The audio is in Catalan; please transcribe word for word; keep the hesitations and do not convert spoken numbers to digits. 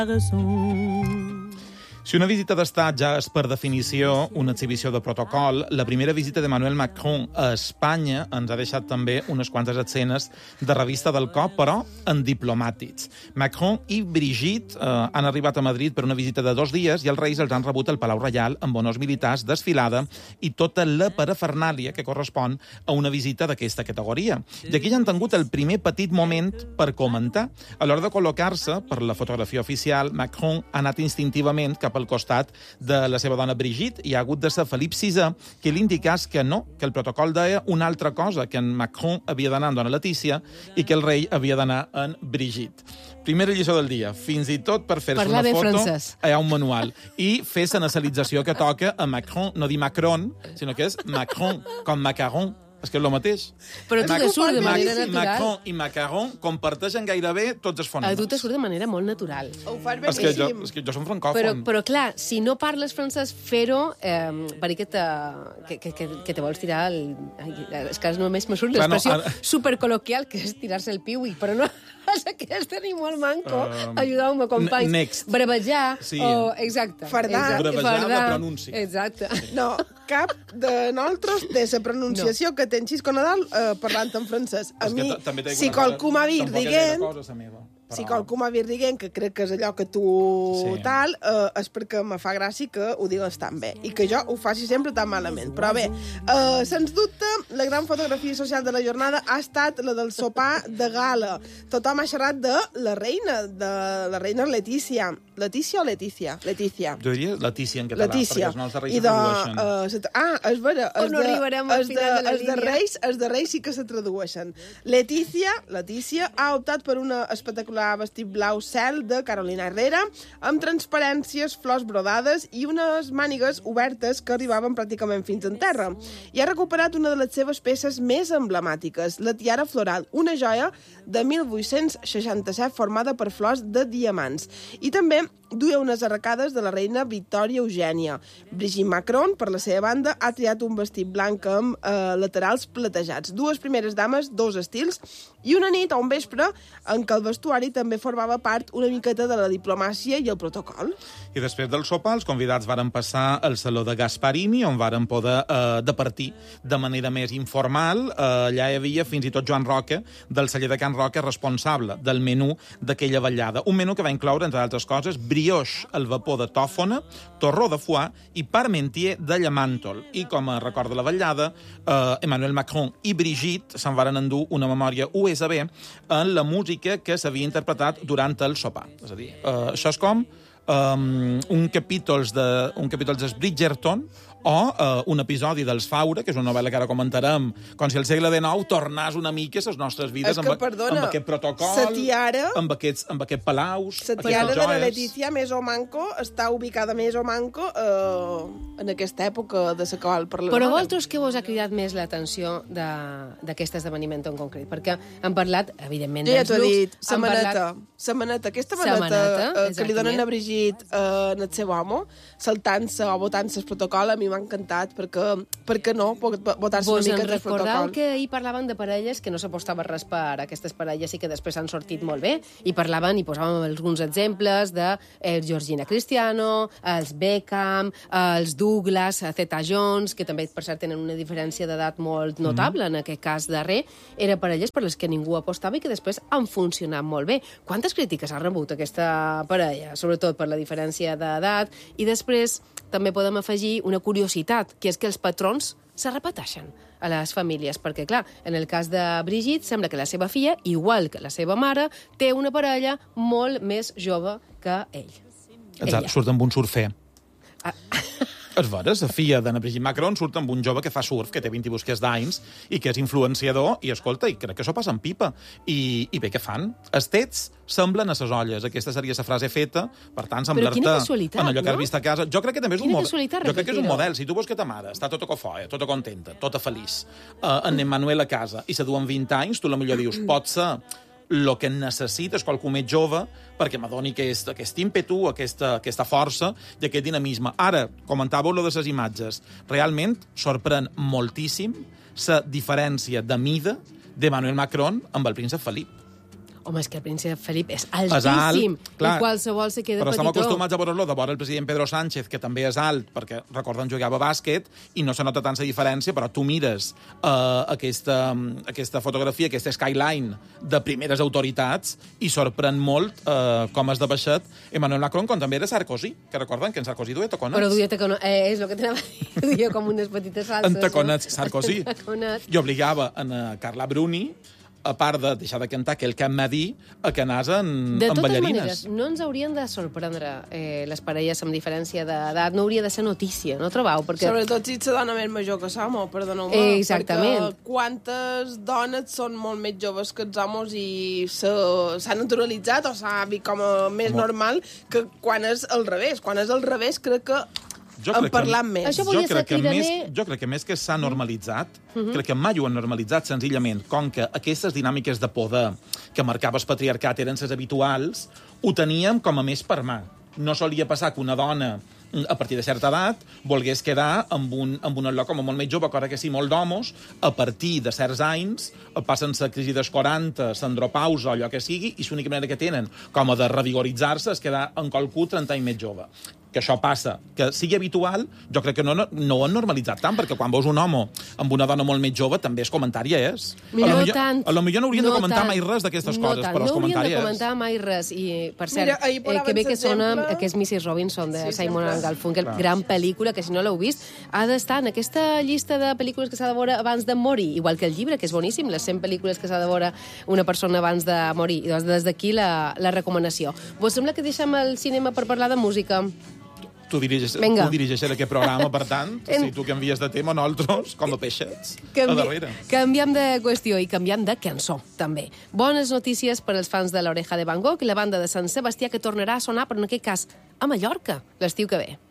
Si una visita d'estat ja és, per definició, una exhibició de protocol, la primera visita d'Emmanuel Macron a Espanya ens ha deixat també unes quantes escenes de revista del cop, però en diplomàtics. Macron i Brigitte eh, han arribat a Madrid per una visita de dos dies i els reis els han rebut al Palau Reial amb honors militars, desfilada i tota la parafernàlia que correspon a una visita d'aquesta categoria. I aquí ja han tingut el primer petit moment per comentar. A l'hora de col·locar-se per la fotografia oficial, Macron ha anat instintivament cap al costat de la seva dona Brigitte i ha hagut de ser Felip sisè que li indicàs que no, que el protocol deia una altra cosa, que en Macron havia d'anar amb dona Letícia i que el rei havia d'anar en Brigitte. Primera lliçó del dia. Fins i tot per fer-se una foto francès. Hi ha un manual. I fer la nasalització que toca a Macron, no dir Macron, sinó que és Macron, com macaron. És que és el mateix. Però tu te surt de manera natural. Macron i macaron comparteixen gairebé tots els fonemes. A tu te surt de manera molt natural. Ho fas És que jo, beníssim. és que jo som francòfon. Però, però clar, si no parles francès, fer-ho, eh, per que te, que, que, que, que te vols tirar... El, ai, és que només me surt l'expressió no, ara... supercol·loquial, que és tirar-se el piui, però no... És aquest ni molt manco. Uh, Ajudeu-me, companys. Next. Bravejar. Sí. O, exacte. Fardar. Exacte. Bravejar Fardar. la pronúncia. Exacte. No, cap de nosaltres té la pronunciació no. que té en Xisco Nadal eh, parlant en francès. A mi, si qualcú m'ha vist dient... Si qualcú m'ha vist dient que crec que és allò que tu sí. tal, eh, és perquè me fa gràcia que ho digues tan bé i que jo ho faci sempre tan malament. Però bé, eh, sens dubte, la gran fotografia social de la jornada ha estat la del sopar de gala. Tothom ha xerrat de la reina, de la reina Letícia. Letícia o Letícia? Letícia. Jo diria Letícia en català, Letícia. perquè els nostres reis se tradueixen. Uh, ah, és vera. O no arribarem al final de la línia. Els de reis, els de reis sí que se tradueixen. Letícia, Letícia ha optat per una espectacular vestit blau cel de Carolina Herrera, amb transparències, flors brodades i unes mànigues obertes que arribaven pràcticament fins en terra. I ha recuperat una de les seves peces més emblemàtiques, la tiara floral, una joia de mil vuit-cents seixanta-set formada per flors de diamants. I també duia unes arracades de la reina Victòria Eugènia. Brigitte Macron, per la seva banda, ha triat un vestit blanc amb eh, laterals platejats. Dues primeres dames, dos estils, i una nit o un vespre en què el vestuari també formava part una miqueta de la diplomàcia i el protocol. I després del sopar, els convidats varen passar al saló de Gasparini, on varen poder eh, departir de manera més informal. Eh, allà hi havia fins i tot Joan Roca, del celler de Can Roca, responsable del menú d'aquella vetllada. Un menú que va incloure, entre altres coses, brioix al vapor de tòfona, torró de foie i parmentier de llamàntol. I com a record de la vetllada, eh, Emmanuel Macron i Brigitte se'n varen endur una memòria U S B en la música que s'havia interpretat durant el sopar. És a dir, eh, això és com um, un capítol de, un capítol dels Bridgerton o uh, un episodi dels Faura, que és una novel·la que ara comentarem, com si el segle dinou tornàs una mica a les nostres vides que, amb, perdona, amb aquest protocol, sa tiara, amb, aquests, amb aquest palaus, la tiara de la Letícia més o manco està ubicada més o manco eh, en aquesta època de la qual parlarem. Però vosaltres què vos ha cridat més l'atenció d'aquest esdeveniment en concret? Perquè han parlat, evidentment, jo ja dels t'ho he looks. dit, la maneta, la maneta, aquesta maneta eh, que li donen a Brigitte eh, en el seu home, saltant-se o votant-se el protocol, a mi m'ha encantat, perquè, perquè no, votar-se una mica del protocol. Recordeu que ahir parlaven de parelles que no s'apostava res per aquestes parelles i que després han sortit molt bé, i parlaven i posàvem alguns exemples de eh, Georgina Cristiano, els Beckham, els Douglas, Zeta-Jones, que també, per cert, tenen una diferència d'edat molt notable, mm. en aquest cas darrer, eren parelles per les que ningú apostava i que després han funcionat molt bé. Quantes crítiques ha rebut aquesta parella? Sobretot per la diferència d'edat, i després també podem afegir una curiositat, que és que els patrons se repeteixen a les famílies, perquè, clar, en el cas de Brigitte, sembla que la seva filla, igual que la seva mare, té una parella molt més jove que ell. Exacte, surt amb un surfer. Ah. És vera, la filla d'Anna Brigitte Macron surt amb un jove que fa surf, que té vint i busques d'anys, i que és influenciador, i escolta, i crec que això passa en pipa. I, i bé, què fan? Els tets semblen a ses olles. Aquesta seria la frase feta, per tant, semblar-te en allò que has vist a casa. Jo crec que també és un model. Jo crec que és un model. Si tu vols que ta mare està tota cofoia, tota contenta, tota feliç, uh, en Emmanuel a casa, i se duen vint anys, tu la millor dius, pot ser el que necessita és qualcú més jove perquè m'adoni aquest, aquest ímpetu, aquesta, aquesta força i aquest dinamisme. Ara, comentàveu lo de les imatges. Realment sorprèn moltíssim la diferència de mida d'Emmanuel Macron amb el príncep Felip. Home, és que el príncep Felip és És altíssim. alt, clar. I qualsevol se queda Però estem petitó. acostumats a veure-lo de vora el president Pedro Sánchez, que també és alt, perquè, recorden, jugava a bàsquet, i no se nota tant la diferència, però tu mires uh, aquesta, aquesta fotografia, aquesta skyline de primeres autoritats, i sorprèn molt uh, com és de baixet Emmanuel Macron, com també era Sarkozy, que recorden que en Sarkozy duia taconets. Però duia taconets, eh, és el que t'anava a dir, duia com unes petites salses. En taconets, Sarkozy. En taconets. I obligava en uh, Carla Bruni, a part de deixar de cantar aquell que m'ha dit, a que anàs en, de en totes ballarines. maneres, no ens haurien de sorprendre eh, les parelles amb diferència d'edat. No hauria de ser notícia, no trobau? Perquè... Sobretot si ets la dona més major que l'home, perdoneu-me. Eh, exactament. Perquè quantes dones són molt més joves que els homes i s'ha naturalitzat o s'ha vist com a més Molt. normal que quan és al revés. Quan és al revés crec que Jo en crec parlam que, més. Això jo volia ser crec que cridaner- més, jo crec que més que s'ha normalitzat, Mhm. mm -hmm. crec que mai ho han normalitzat senzillament, com que aquestes dinàmiques de poder que marcava el patriarcat eren les habituals, ho teníem com a més per mà. No solia passar que una dona a partir de certa edat, volgués quedar amb un, amb un lloc com a molt més jove, encara que sí, molt d'homes, a partir de certs anys, passen la crisi dels quaranta, l'andropausa, allò que sigui, i l'única manera que tenen com a de revigoritzar-se és quedar en qualcú trenta anys més jove. Que això passa, que sigui habitual, jo crec que no, no, no ho han normalitzat tant, perquè quan veus un home amb una dona molt més jove, també és comentari, és. No a lo millor, tant. A lo millor no haurien no de comentar tant. mai res d'aquestes no coses, tant. però els no comentaris No hauríem de és. comentar mai res. I, per cert, Mira, ahir eh, posaven que bé que sona exemple. que és missus Robinson, de Sí, Simon sempre. and Garfunkel, Clar. gran pel·lícula, que si no l'heu vist, ha d'estar en aquesta llista de pel·lícules que s'ha de veure abans de morir, igual que el llibre, que és boníssim, les cent pel·lícules que s'ha de veure una persona abans de morir. I doncs des d'aquí la, la recomanació. Vos sembla que deixem el cinema per parlar de música? Tu dirigeixes, Vinga. tu dirigeixes aquest programa, per tant, En- si tu canvies de tema, nosaltres, com a peixets, a Canvi... darrere. Canviem de qüestió i canviem de cançó, també. Bones notícies per als fans de l'Oreja de Van Gogh i la banda de Sant Sebastià, que tornarà a sonar, però en aquest cas a Mallorca, l'estiu que ve.